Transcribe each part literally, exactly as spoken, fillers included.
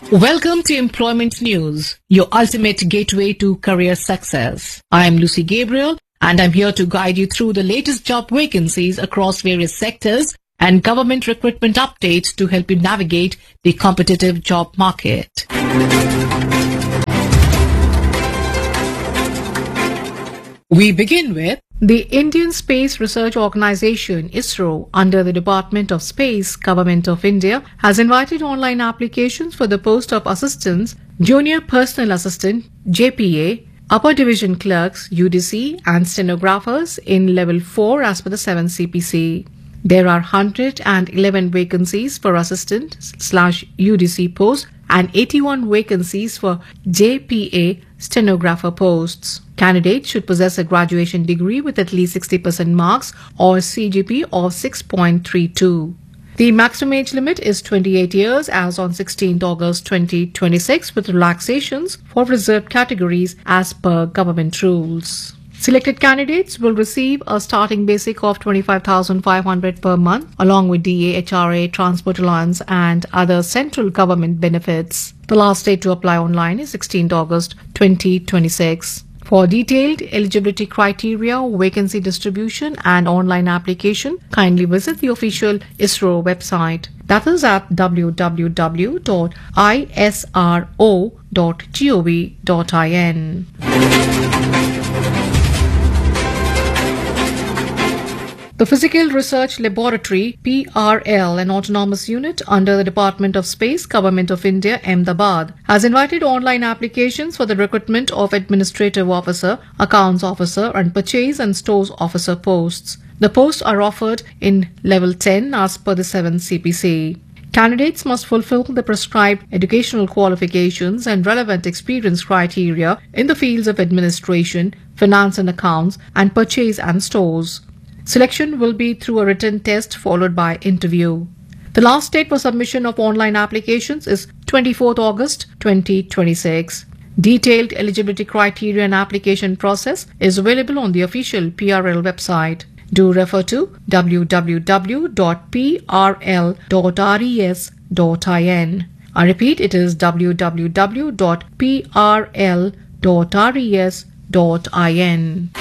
Welcome to Employment News, your ultimate gateway to career success. I am Lucy Gabriel, and I'm here to guide you through the latest job vacancies across various sectors and government recruitment updates to help you navigate the competitive job market. We begin with the Indian Space Research Organisation ISRO under the Department of Space, Government of India has invited online applications for the post of Assistants, Junior Personal Assistant J P A, Upper Division Clerks U D C and Stenographers in Level four as per the seventh C P C. There are one hundred eleven vacancies for Assistant slash U D C posts and eighty-one vacancies for J P A stenographer posts. Candidates should possess a graduation degree with at least sixty percent marks or C G P of six point three two. The maximum age limit is twenty-eight years as on sixteenth August twenty twenty-six, with relaxations for reserved categories as per government rules. Selected candidates will receive a starting basic of twenty-five thousand five hundred per month along with D A, H R A, transport allowance and other central government benefits. The last date to apply online is sixteenth August twenty twenty-six. For detailed eligibility criteria, vacancy distribution and online application, kindly visit the official ISRO website. That is at w w w dot i s r o dot gov dot in. The Physical Research Laboratory, P R L, an autonomous unit under the Department of Space, Government of India, Ahmedabad, has invited online applications for the recruitment of Administrative Officer, Accounts Officer and Purchase and Stores Officer posts. The posts are offered in Level ten as per the seventh C P C. Candidates must fulfill the prescribed educational qualifications and relevant experience criteria in the fields of administration, finance and accounts, and purchase and stores. Selection will be through a written test followed by interview. The last date for submission of online applications is twenty-fourth August twenty twenty-six. Detailed eligibility criteria and application process is available on the official P R L website. Do refer to w w w dot p r l dot res dot in. I repeat, it is w w w dot p r l dot res dot in.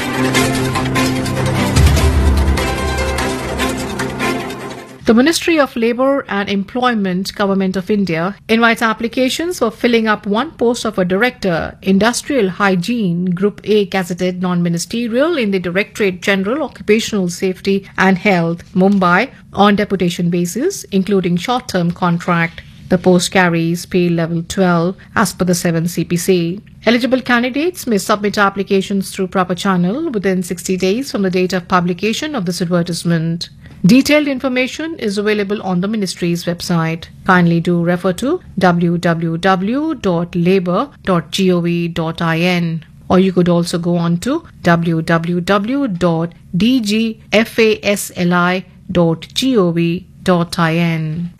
The Ministry of Labour and Employment, Government of India, invites applications for filling up one post of a Director, Industrial Hygiene, Group A gazetted non-ministerial in the Directorate General Occupational Safety and Health, Mumbai, on deputation basis, including short-term contract. The post carries pay level twelve as per the seventh C P C. Eligible candidates may submit applications through proper channel within sixty days from the date of publication of this advertisement. Detailed information is available on the Ministry's website. Kindly do refer to w w w dot labour dot gov dot in, or you could also go on to w w w dot d g fasli dot gov dot in.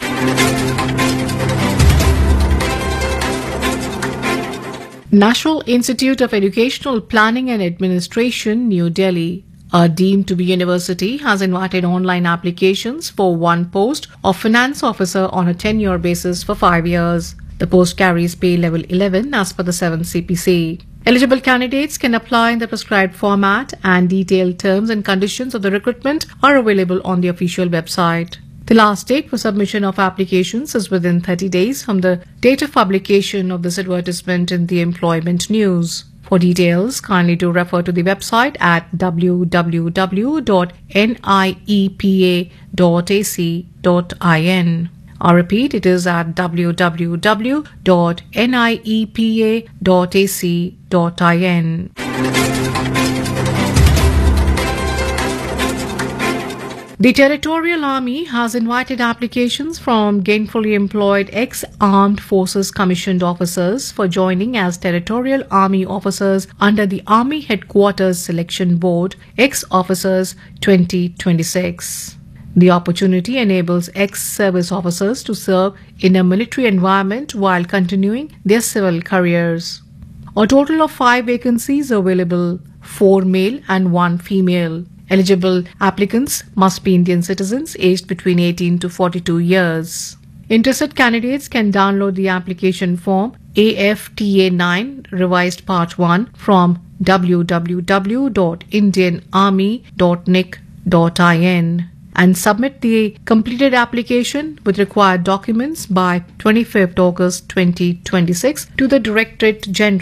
National Institute of Educational Planning and Administration, New Delhi, a deemed to be university, has invited online applications for one post of finance officer on a tenure basis for five years. The post carries pay level eleven as per the seventh C P C. Eligible candidates can apply in the prescribed format, and detailed terms and conditions of the recruitment are available on the official website. The last date for submission of applications is within thirty days from the date of publication of this advertisement in the Employment News. For details, kindly do refer to the website at w w w dot niepa dot a c dot in. I repeat, it is at w w w dot niepa dot a c dot in. The Territorial Army has invited applications from gainfully employed ex-Armed Forces commissioned officers for joining as Territorial Army officers under the Army Headquarters Selection Board, Ex-Officers twenty twenty-six. The opportunity enables ex-service officers to serve in a military environment while continuing their civil careers. A total of five vacancies available, four male and one female. Eligible applicants must be Indian citizens aged between eighteen to forty-two years. Interested candidates can download the application form A F T A nine revised part one from w w w dot indian army dot nic dot in and submit the completed application with required documents by twenty-fifth August twenty twenty-six to the Directorate General